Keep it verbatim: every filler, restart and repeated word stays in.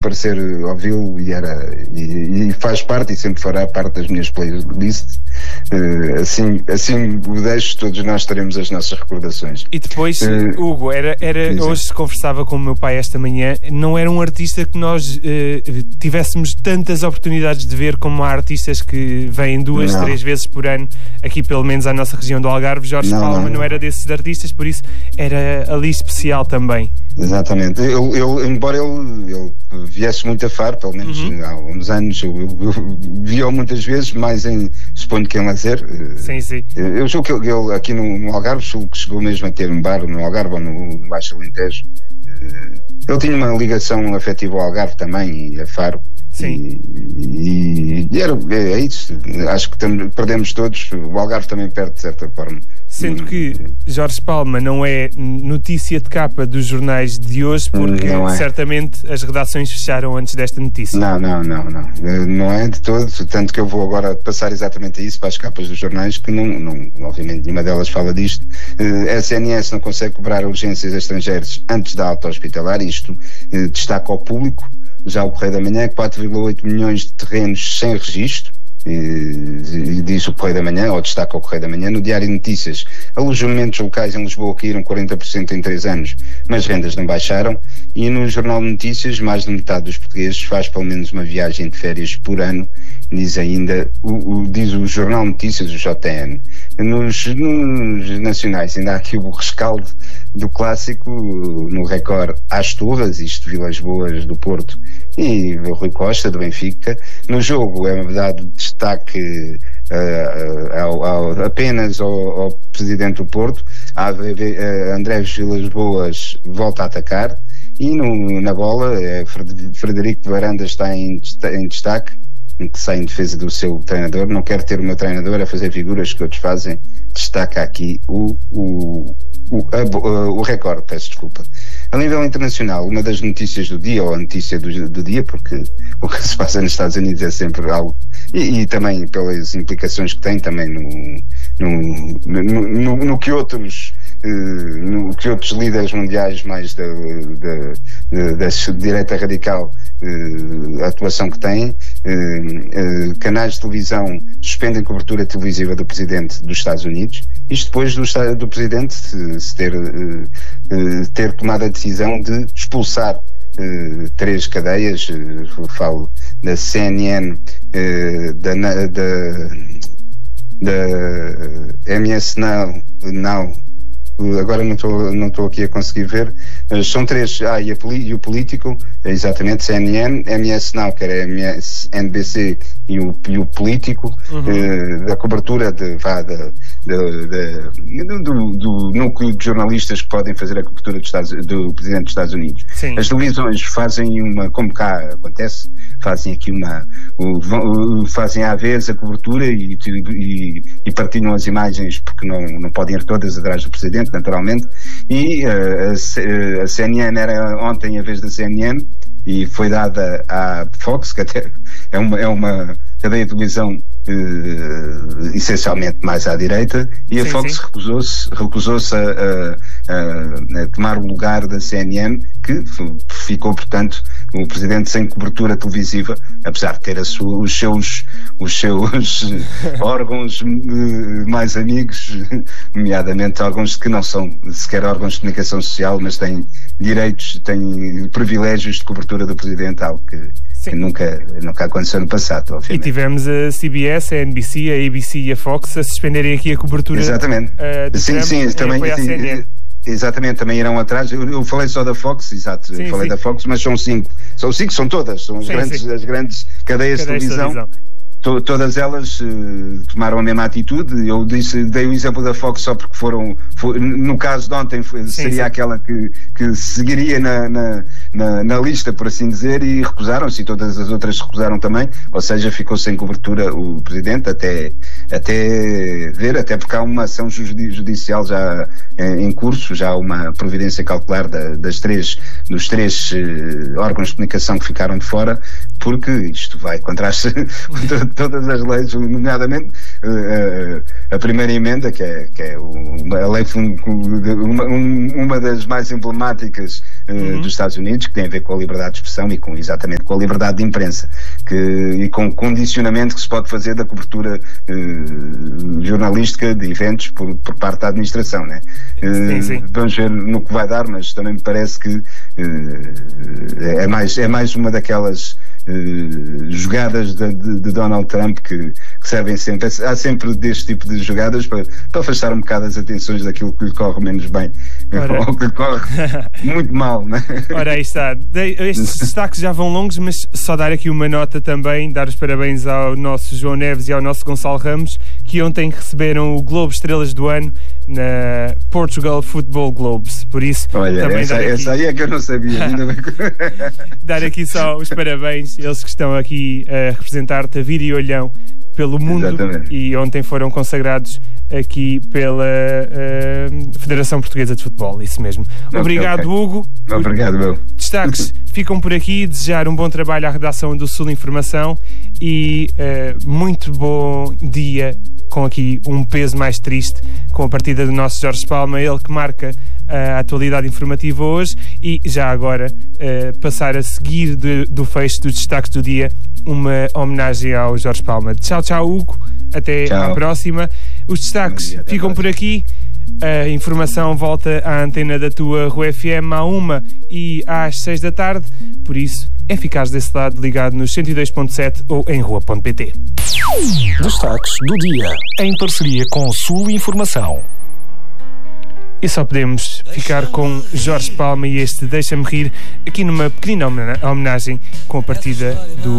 parecer ouvi-lo e, era, e, e faz parte e sempre fará parte das minhas playlists. Uh, assim, assim o deixo, todos nós teremos as nossas recordações. E depois, uh, Hugo, era, era, hoje se conversava com o meu pai esta manhã, não era um artista que nós uh, tivéssemos tantas oportunidades de ver como há artistas que vêm duas, não. três vezes por ano, aqui pelo menos à nossa região do Algarve. Jorge não, Palma não, não era desses artistas, por isso era ali especial também. Exatamente. Eu, eu, embora ele, ele viesse muito a Faro, pelo menos uhum. há uns anos, eu, eu, eu vi-o muitas vezes, mais em, suponho que em lazer. Sim, sim. Eu julgo que ele, ele aqui no, no Algarve, julgo que chegou mesmo a ter um bar no Algarve ou no Baixo Alentejo. Ele tinha uma ligação afetiva ao Algarve também e a Faro. Sim. E, e, e era, é isso. Acho que tam, perdemos todos. O Algarve também perde de certa forma. Sendo que Jorge Palma não é notícia de capa dos jornais de hoje, porque é. certamente as redações fecharam antes desta notícia. Não, não, não, não. Não é de todo. Tanto que eu vou agora passar exatamente a isso, para as capas dos jornais, que não, não obviamente nenhuma delas fala disto. A S N S não consegue cobrar urgências a estrangeiros antes da alta hospitalar. Isto destaca ao público. Já o Correio da Manhã, quatro vírgula oito milhões de terrenos sem registro, e, e diz o Correio da Manhã, ou destaca o Correio da Manhã. No Diário de Notícias, alojamentos locais em Lisboa caíram quarenta por cento em três anos, mas rendas não baixaram. E no Jornal de Notícias, mais de metade dos portugueses faz pelo menos uma viagem de férias por ano, diz ainda, o, o, diz o Jornal de Notícias, o J N. Nos, nos nacionais ainda há aqui o rescaldo do clássico, no Record, às Turras, isto Vilas Boas do Porto e o Rui Costa do Benfica. No jogo é dado destaque uh, ao, ao, apenas ao, ao presidente do Porto. A, uh, André Vilas Boas volta a atacar e no, na bola é Frederico Varandas está em, em destaque, que sai em defesa do seu treinador. Não quero ter o meu treinador a fazer figuras que outros fazem. Destaca aqui o, o, o, a, o Record, peço desculpa. A nível internacional, uma das notícias do dia, ou a notícia do, do dia, porque o que se passa nos Estados Unidos é sempre algo, e, e também pelas implicações que tem também no, no, no, no, no que outros Uh, no que outros líderes mundiais mais da, da, da, da direita radical, uh, a atuação que têm, uh, uh, canais de televisão suspendem cobertura televisiva do presidente dos Estados Unidos, isto depois do, do presidente se, se ter, uh, uh, ter tomado a decisão de expulsar uh, três cadeias, uh, falo da C N N, uh, da, da, da M S Now, Now agora não estou não estou aqui a conseguir ver, uh, são três, ah, e, a, e o político, exatamente, C N N, M S Now, que era M S N B C, e o, e o político, uhum. uh, da cobertura de, vá, de, de, de, do, do núcleo de jornalistas que podem fazer a cobertura do, Estados, do Presidente dos Estados Unidos. Sim. As televisões fazem uma, como cá acontece, fazem aqui uma, o, fazem à vez a cobertura e, e, e partilham as imagens, porque não, não podem ir todas atrás do Presidente, naturalmente, e uh, a, a C N N era ontem a vez da C N N e foi dada à Fox, que até é uma, é uma cadeia de televisão uh, essencialmente mais à direita, e a sim, Fox sim. recusou-se recusou-se a, a, a tomar o lugar da C N N, que ficou, portanto, o presidente sem cobertura televisiva, apesar de ter a sua, os seus, os seus órgãos mais amigos, nomeadamente alguns que não são sequer órgãos de comunicação social, mas têm direitos, têm privilégios de cobertura do presidente, algo que, que nunca, nunca aconteceu no passado, obviamente. E tivemos a C B S, a N B C, a A B C e a Fox a suspenderem aqui a cobertura. Exatamente. Uh, sim, Trump, sim, também. Exatamente, também irão atrás. Eu, eu falei só da Fox, exato, sim, eu falei sim. da Fox, mas são cinco. São cinco, são todas, são as, sim, grandes, sim. as grandes cadeias, cadeias de televisão. De televisão. To, todas elas uh, tomaram a mesma atitude. Eu disse, dei o exemplo da Fox só porque foram, foi, no caso de ontem, foi, sim, seria sim. aquela que, que seguiria na, na, na, na lista, por assim dizer, e recusaram-se, e todas as outras recusaram também, ou seja, ficou sem cobertura o Presidente até, até ver, até porque há uma ação judicial já eh, em curso, já há uma providência cautelar da, das três, dos três eh, órgãos de comunicação que ficaram de fora, porque isto vai contra as todas as leis, nomeadamente uh, a primeira emenda, que é, que é uma, a lei, uma, uma das mais emblemáticas uh, uhum. dos Estados Unidos, que tem a ver com a liberdade de expressão e com, exatamente com a liberdade de imprensa, que, e com o condicionamento que se pode fazer da cobertura uh, jornalística de eventos por, por parte da administração, né? Uh, sim, sim. Vamos ver no que vai dar, mas também me parece que uh, é, mais, é mais uma daquelas uh, jogadas de, de, de Donald Trump que, que servem sempre, há sempre deste tipo de jogadas para, para afastar um bocado as atenções daquilo que lhe corre menos bem, ora, ou que lhe corre muito mal, né? Ora, aí está. Estes destaques já vão longos, mas só dar aqui uma nota também, dar os parabéns ao nosso João Neves e ao nosso Gonçalo Ramos, que ontem receberam o Globo Estrelas do Ano na Portugal Football Globes. Por isso, olha, também essa, dar aqui... essa aí é que eu não sabia. Dar aqui só os parabéns, eles que estão aqui a representar-te a vir e olhão pelo mundo. Exatamente. E ontem foram consagrados aqui pela uh, Federação Portuguesa de Futebol, isso mesmo. Obrigado, okay. Hugo. Obrigado, meu. Destaques ficam por aqui. Desejar um bom trabalho à redação do Sul Informação e uh, muito bom dia, com aqui um peso mais triste, com a partida do nosso Jorge Palma, ele que marca a atualidade informativa hoje, e já agora uh, passar a seguir de, do fecho dos destaques do dia uma homenagem ao Jorge Palma. Tchau, tchau, Hugo. Até tchau. À próxima. Os destaques dia, ficam por aqui. A informação volta à antena da tua Rua F M à uma e às seis da tarde. Por isso, é ficares desse lado ligado nos cento e dois ponto sete ou em rua ponto pt. Destaques do dia, em parceria com o Sul Informação. E só podemos ficar com Jorge Palma e este Deixa-me Rir, aqui numa pequena homenagem com a partida do